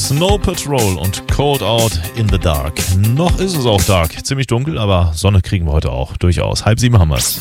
Snow Patrol und Cold Out in the Dark. Noch ist es auch dark, ziemlich dunkel, aber Sonne kriegen wir heute auch durchaus. 6:30 haben wir es.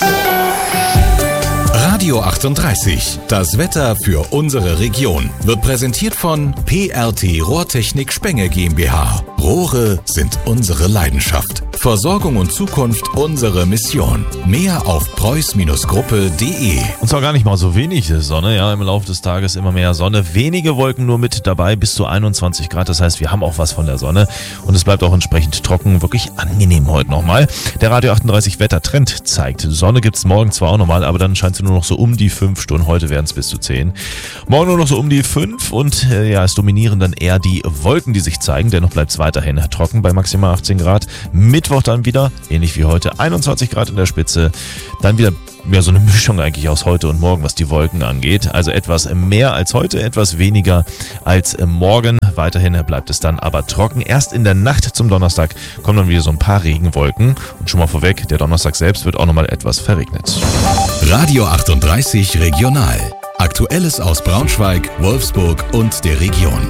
Radio 38, das Wetter für unsere Region, wird präsentiert von PRT Rohrtechnik Spenge GmbH. Rohre sind unsere Leidenschaft. Versorgung und Zukunft unsere Mission. Mehr auf preuß-gruppe.de. Und zwar gar nicht mal so wenig Sonne, ja, im Laufe des Tages immer mehr Sonne. Wenige Wolken nur mit dabei, bis zu 21 Grad. Das heißt, wir haben auch was von der Sonne und es bleibt auch entsprechend trocken, wirklich angenehm heute nochmal. Der Radio 38 Wettertrend zeigt, Sonne gibt's morgen zwar auch nochmal, aber dann scheint sie nur noch so um die 5 Stunden. Heute werden es bis zu 10. Morgen nur noch so um die 5 und es dominieren dann eher die Wolken, die sich zeigen. Dennoch bleibt es weiterhin trocken bei maximal 18 Grad. Mittwoch dann wieder, ähnlich wie heute, 21 Grad in der Spitze. Dann wieder so eine Mischung eigentlich aus heute und morgen, was die Wolken angeht. Also etwas mehr als heute, etwas weniger als morgen. Weiterhin bleibt es dann aber trocken. Erst in der Nacht zum Donnerstag kommen dann wieder so ein paar Regenwolken. Und schon mal vorweg, der Donnerstag selbst wird auch nochmal etwas verregnet. Radio 38 Regional. Aktuelles aus Braunschweig, Wolfsburg und der Region.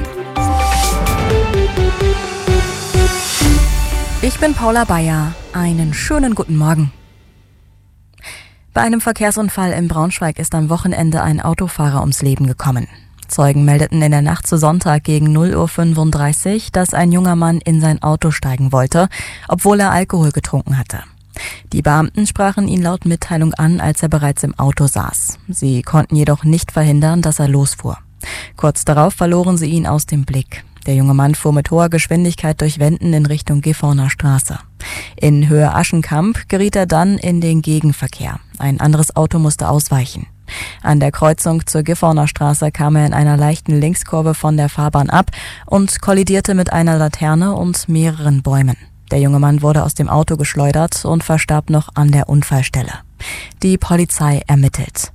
Ich bin Paula Bayer. Einen schönen guten Morgen. Bei einem Verkehrsunfall in Braunschweig ist am Wochenende ein Autofahrer ums Leben gekommen. Zeugen meldeten in der Nacht zu Sonntag gegen 0:35 Uhr, dass ein junger Mann in sein Auto steigen wollte, obwohl er Alkohol getrunken hatte. Die Beamten sprachen ihn laut Mitteilung an, als er bereits im Auto saß. Sie konnten jedoch nicht verhindern, dass er losfuhr. Kurz darauf verloren sie ihn aus dem Blick. Der junge Mann fuhr mit hoher Geschwindigkeit durch Wenden in Richtung Gifhorner Straße. In Höhe Aschenkamp geriet er dann in den Gegenverkehr. Ein anderes Auto musste ausweichen. An der Kreuzung zur Gifhorner Straße kam er in einer leichten Linkskurve von der Fahrbahn ab und kollidierte mit einer Laterne und mehreren Bäumen. Der junge Mann wurde aus dem Auto geschleudert und verstarb noch an der Unfallstelle. Die Polizei ermittelt.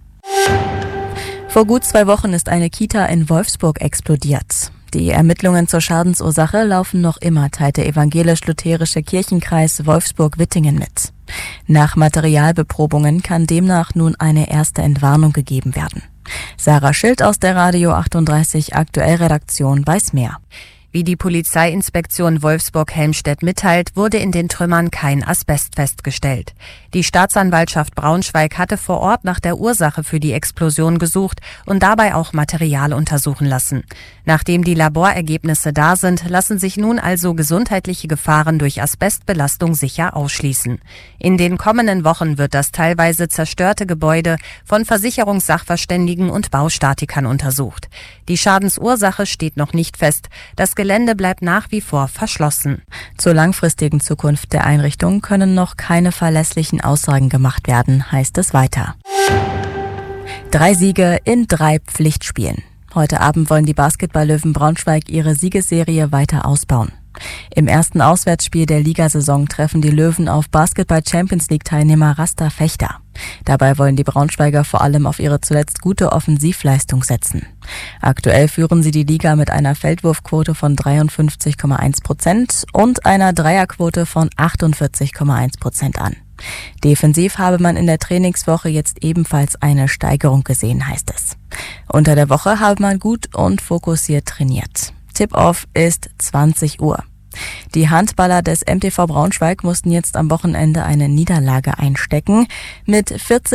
Vor gut 2 Wochen ist eine Kita in Wolfsburg explodiert. Die Ermittlungen zur Schadensursache laufen noch immer, teilte evangelisch-lutherische Kirchenkreis Wolfsburg-Wittingen mit. Nach Materialbeprobungen kann demnach nun eine erste Entwarnung gegeben werden. Sarah Schild aus der Radio 38 Aktuell-Redaktion weiß mehr. Wie die Polizeiinspektion Wolfsburg-Helmstedt mitteilt, wurde in den Trümmern kein Asbest festgestellt. Die Staatsanwaltschaft Braunschweig hatte vor Ort nach der Ursache für die Explosion gesucht und dabei auch Material untersuchen lassen. Nachdem die Laborergebnisse da sind, lassen sich nun also gesundheitliche Gefahren durch Asbestbelastung sicher ausschließen. In den kommenden Wochen wird das teilweise zerstörte Gebäude von Versicherungssachverständigen und Baustatikern untersucht. Die Schadensursache steht noch nicht fest. Das Gelände bleibt nach wie vor verschlossen. Zur langfristigen Zukunft der Einrichtung können noch keine verlässlichen Aussagen gemacht werden, heißt es weiter. 3 Siege in 3 Pflichtspielen. Heute Abend wollen die Basketball-Löwen Braunschweig ihre Siegesserie weiter ausbauen. Im ersten Auswärtsspiel der Ligasaison treffen die Löwen auf Basketball-Champions-League-Teilnehmer Rasta Fechter. Dabei wollen die Braunschweiger vor allem auf ihre zuletzt gute Offensivleistung setzen. Aktuell führen sie die Liga mit einer Feldwurfquote von 53,1% und einer Dreierquote von 48,1% an. Defensiv habe man in der Trainingswoche jetzt ebenfalls eine Steigerung gesehen, heißt es. Unter der Woche habe man gut und fokussiert trainiert. Tip-Off ist 20 Uhr. Die Handballer des MTV Braunschweig mussten jetzt am Wochenende eine Niederlage einstecken. Mit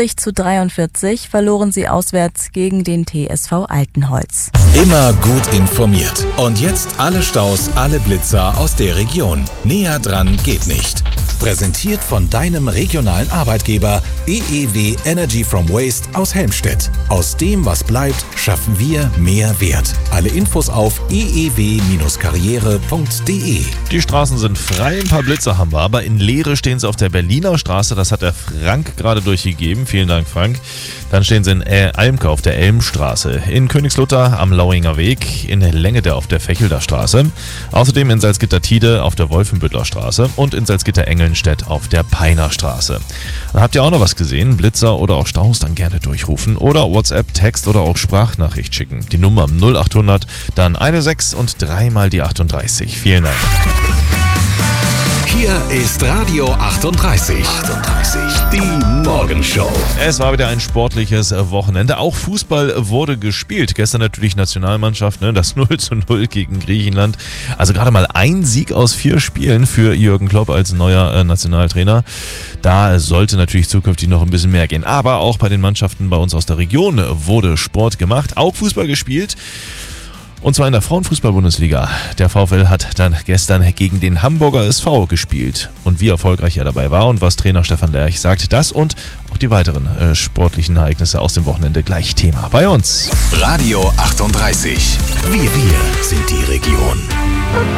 40:43 verloren sie auswärts gegen den TSV Altenholz. Immer gut informiert. Und jetzt alle Staus, alle Blitzer aus der Region. Näher dran geht nicht. Präsentiert von deinem regionalen Arbeitgeber EEW Energy from Waste aus Helmstedt. Aus dem, was bleibt, schaffen wir mehr Wert. Alle Infos auf eew-karriere.de. Die Straßen sind frei, ein paar Blitzer haben wir, aber in Leere stehen sie auf der Berliner Straße. Das hat der Frank gerade durchgegeben. Vielen Dank, Frank. Dann stehen sie in Almke auf der Elmstraße, in Königslutter am Lauinger Weg, in Längede auf der Fechelder Straße, außerdem in Salzgitter-Tiede auf der Wolfenbüttler Straße und in Salzgitter-Engelnstedt auf der Peiner Straße. Dann habt ihr auch noch was gesehen? Blitzer oder auch Staus, dann gerne durchrufen oder WhatsApp, Text oder auch Sprachnachricht schicken. Die Nummer 0800, dann 16 und 3 mal die 38. Vielen Dank. Hier Hier ist Radio 38. Die Morgenshow. Es war wieder ein sportliches Wochenende. Auch Fußball wurde gespielt. Gestern natürlich Nationalmannschaft, das 0:0 gegen Griechenland. Also gerade mal ein Sieg aus 4 Spielen für Jürgen Klopp als neuer Nationaltrainer. Da sollte natürlich zukünftig noch ein bisschen mehr gehen. Aber auch bei den Mannschaften bei uns aus der Region wurde Sport gemacht. Auch Fußball gespielt. Und zwar in der Frauenfußball-Bundesliga. Der VfL hat dann gestern gegen den Hamburger SV gespielt. Und wie erfolgreich er dabei war und was Trainer Stefan Lerch sagt, das und auch die weiteren sportlichen Ereignisse aus dem Wochenende gleich Thema bei uns. Radio 38. Wir sind die Region.